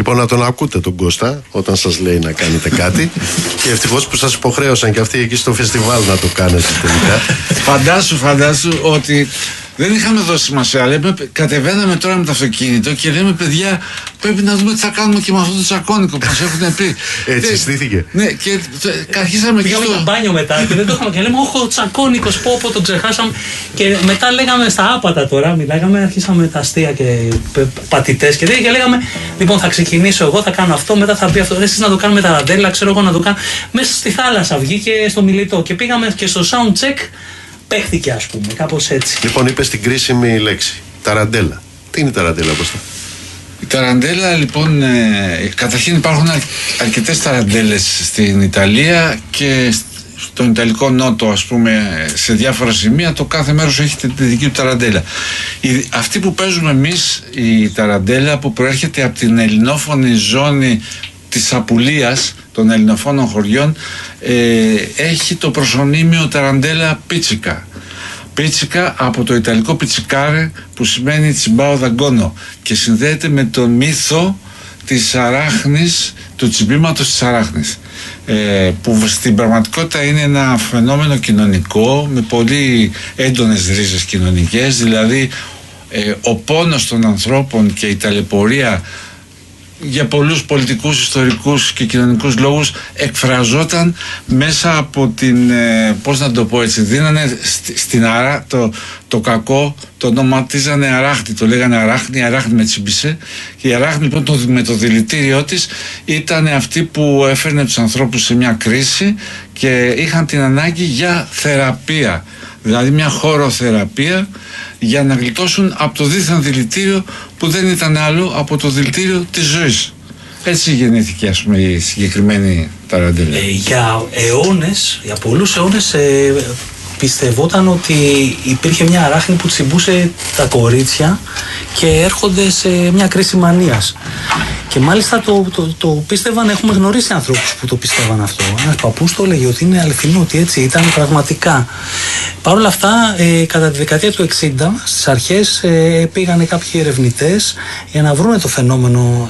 Λοιπόν, να τον ακούτε τον Κώστα όταν σας λέει να κάνετε κάτι. Και ευτυχώς που σας υποχρέωσαν και αυτοί εκεί στο φεστιβάλ να το κάνετε τελικά. Φαντάσου ότι δεν είχαμε δώσει σημασία, αλλά κατεβαίναμε τώρα με το αυτοκίνητο και λέμε, παιδιά, πρέπει να δούμε τι θα κάνουμε και με αυτό το τσακώνικο που μας έχουν πει. Έτσι στήθηκε. Ναι, και αρχίσαμε και πήγαμε στο μπάνιο μετά και δεν το είχαμε και λέμε, όχι ο τσακώνικος, πω, τον ξεχάσαμε. Και μετά λέγαμε στα άπατα τώρα, μιλάγαμε, αρχίσαμε τα αστεία και πατητές και τέτοια και λέγαμε, λοιπόν, θα ξεκινήσω εγώ, θα κάνω αυτό, μετά θα πει αυτό, εσείς να το κάνουμε ταραντέλα, ξέρω εγώ να το κάνω. Μέσα στη θάλασσα βγήκε στο Μιλιτό και πήγαμε και στο sound check. Παίχτηκε, ας πούμε, κάπως έτσι. Λοιπόν, είπε την κρίσιμη λέξη. Ταραντέλα. Τι είναι η ταραντέλα, Κώστα? Η ταραντέλα, λοιπόν, καταρχήν υπάρχουν αρκετές ταραντέλες στην Ιταλία και στον Ιταλικό Νότο, ας πούμε, σε διάφορα σημεία. Το κάθε μέρος έχει τη δική του ταραντέλα. Αυτή που παίζουμε εμείς, η ταραντέλα, που προέρχεται από την ελληνόφωνη ζώνη της Απουλίας, των ελληνοφώνων χωριών, έχει το προσωνύμιο ταραντέλα πίτσικα. Πίτσικα από το ιταλικό πιτσικάρε, που σημαίνει τσιμπάο δαγκόνο, και συνδέεται με τον μύθο της αράχνης, του τσιμπήματος της αράχνης, που στην πραγματικότητα είναι ένα φαινόμενο κοινωνικό με πολύ έντονες ρίζες κοινωνικές. Δηλαδή ο πόνος των ανθρώπων και η ταλαιπωρία για πολλούς πολιτικούς, ιστορικούς και κοινωνικούς λόγους εκφραζόταν μέσα από την, πώς να το πω έτσι, δίνανε στην αρά, το κακό το ονοματίζανε αράχνη, το λέγανε αράχνη, η αράχνη με τσιμπήσε, και η αράχνη λοιπόν με το δηλητήριό της ήταν αυτή που έφερνε τους ανθρώπους σε μια κρίση και είχαν την ανάγκη για θεραπεία, δηλαδή μια χωροθεραπεία, για να γλιτώσουν από το δίθεν δηλητήριο που δεν ήταν άλλο από το δηλητήριο της ζωής. Έτσι γεννήθηκε, ας πούμε, η συγκεκριμένη ταραντέλα. Για πολλούς αιώνες πιστευόταν ότι υπήρχε μια αράχνη που τσιμπούσε τα κορίτσια και έρχονται σε μια κρίση μανίας. Και μάλιστα το πίστευαν, έχουμε γνωρίσει ανθρώπους που το πίστευαν αυτό. Ένας παππούς το έλεγε ότι είναι αληθινό, ότι έτσι ήταν πραγματικά. Παρ' όλα αυτά, κατά τη δεκαετία του 60, στις αρχές πήγανε κάποιοι ερευνητές για να βρούνε το φαινόμενο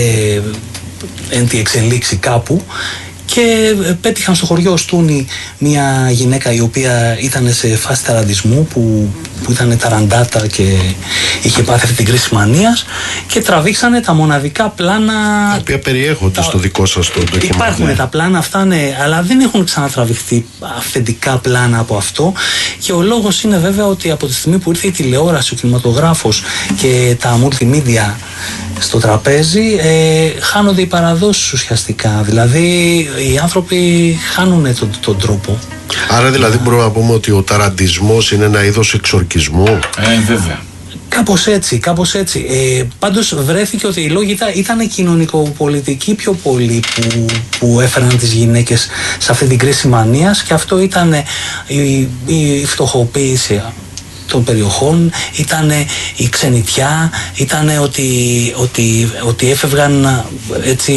εν τη εξελίξη κάπου, και πέτυχαν στο χωριό Στούνη μια γυναίκα η οποία ήταν σε φάση ταραντισμού, που ήταν ταραντάτα και είχε πάθει αυτή την κρίση μανίας, και τραβήξανε τα μοναδικά πλάνα τα οποία περιέχονται στο δικό σας το ντοκιμαντέρ. Υπάρχουν τα πλάνα αυτά, ναι, αλλά δεν έχουν ξανατραβηχθεί αυθεντικά πλάνα από αυτό, και ο λόγος είναι βέβαια ότι από τη στιγμή που ήρθε η τηλεόραση, ο κινηματογράφος και τα multimedia στο τραπέζι, χάνονται οι παραδόσεις ουσιαστικά. Δηλαδή οι άνθρωποι χάνουν τον τρόπο. Άρα δηλαδή μπορούμε να πούμε ότι ο ταραντισμός είναι ένα είδος εξορκισμού. Βέβαια. Κάπως έτσι. Πάντως βρέθηκε ότι οι λόγοι ήταν κοινωνικοπολιτικοί πιο πολύ που έφεραν τις γυναίκες σε αυτή την κρίση μανίας, και αυτό ήταν η φτωχοποίηση των περιοχών, ήταν η ξενιτιά, ήταν ότι έφευγαν έτσι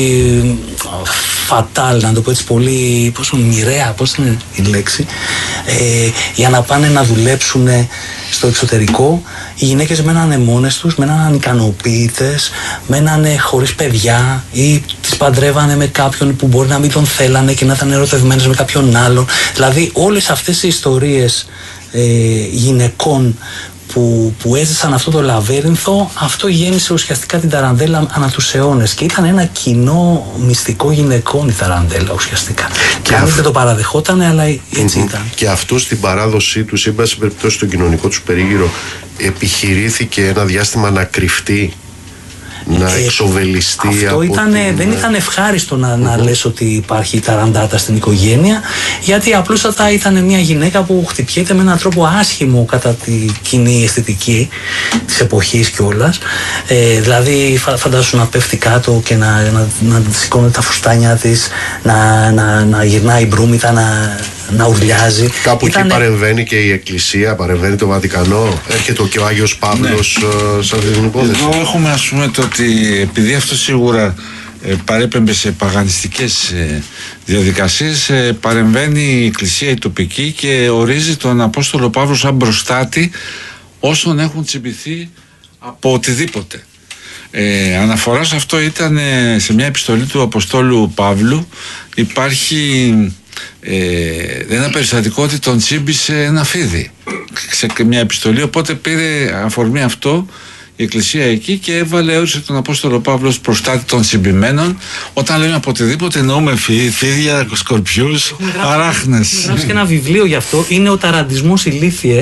φατάλ, να το πω έτσι πολύ, πόσο μοιραία, πώς είναι η λέξη, για να πάνε να δουλέψουν στο εξωτερικό. Οι γυναίκες μένανε μόνες τους, μένανε ανικανοποίητες, μένανε χωρίς παιδιά, ή τις παντρεύανε με κάποιον που μπορεί να μην τον θέλανε και να ήταν ερωτευμένες με κάποιον άλλον. Δηλαδή όλες αυτές οι ιστορίες γυναικών που έζησαν αυτό το λαβύρινθο, αυτό γέννησε ουσιαστικά την ταραντέλα ανά τους αιώνες, και ήταν ένα κοινό μυστικό γυναικών η ταραντέλα ουσιαστικά. Κανείς δεν το παραδεχόταν, αλλά έτσι ήταν. Και αυτό στην παράδοσή τους, είπα, στην περιπτώσει στον κοινωνικό τους περίγυρο, επιχειρήθηκε ένα διάστημα να κρυφτεί, να εξοβελιστεί. Αυτό δεν ήταν ευχάριστο να λες ότι υπάρχει ταραντάτα στην οικογένεια, γιατί απλούστατα ήταν μια γυναίκα που χτυπιέται με έναν τρόπο άσχημο κατά τη κοινή αισθητική της εποχής κιόλας. Δηλαδή φαντάσου να πέφτει κάτω και να σηκώνει τα φουστάνια της, να γυρνάει μπρούμητα, να ουρλιάζει. Κάπου εκεί παρεμβαίνει και η Εκκλησία, παρεμβαίνει το Βατικανό, έρχεται και ο Άγιος Παύλος σε αυτή την υπόθεση. Εδώ έχουμε, ας πούμε, το ότι επειδή αυτό σίγουρα παρέπεμπε σε παγανιστικές διαδικασίες, παρεμβαίνει η Εκκλησία η τοπική και ορίζει τον Απόστολο Παύλο σαν μπροστάτη όσων έχουν τσιμπηθεί από οτιδήποτε. Αναφορά σε αυτό ήταν σε μια επιστολή του Αποστόλου Παύλου. Υπάρχει ένα περιστατικό ότι τον τσίμπησε ένα φίδι σε μια επιστολή, οπότε πήρε αφορμή αυτό η Εκκλησία εκεί και όρισε τον Απόστολο Παύλο προστάτη των τσιμπημένων. Όταν λέμε από οτιδήποτε εννοούμε φίδια, σκορπιούς, αράχνες. Έχω γράψει και ένα βιβλίο γι' αυτό, είναι ο ταραντισμός ηλίθιε.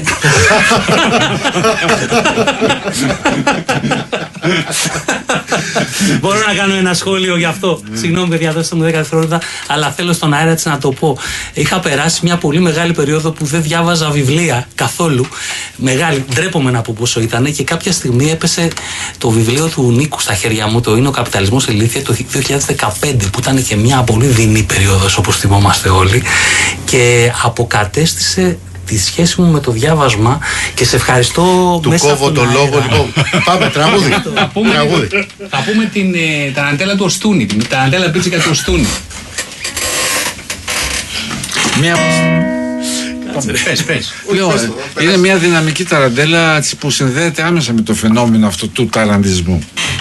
Μπορώ να κάνω ένα σχόλιο γι' αυτό. Συγγνώμη, παιδιά, δώστε μου 10 δευτερόλεπτα, αλλά θέλω στον αέρα έτσι να το πω. Είχα περάσει μια πολύ μεγάλη περίοδο που δεν διάβαζα βιβλία καθόλου. Μεγάλη, ντρέπομαι να πω πόσο ήταν, και κάποια στιγμή έπεσε το βιβλίο του Νίκου στα χέρια μου, το Είναι ο Καπιταλισμός Ηλίθεια, το 2015, που ήταν και μια πολύ δεινή περίοδος, όπως θυμόμαστε όλοι, και αποκατέστησε τη σχέση μου με το διάβασμα, και σε ευχαριστώ. Του μέσα κόβω το λόγο, λοιπόν. Πάμε, τραγούδι. Θα πούμε την ταραντέλα του Οστούνη, την ταραντέλα πίτσικα του Οστούνη. Πες. Είναι μια δυναμική ταραντέλα που συνδέεται άμεσα με το φαινόμενο αυτού του ταραντισμού.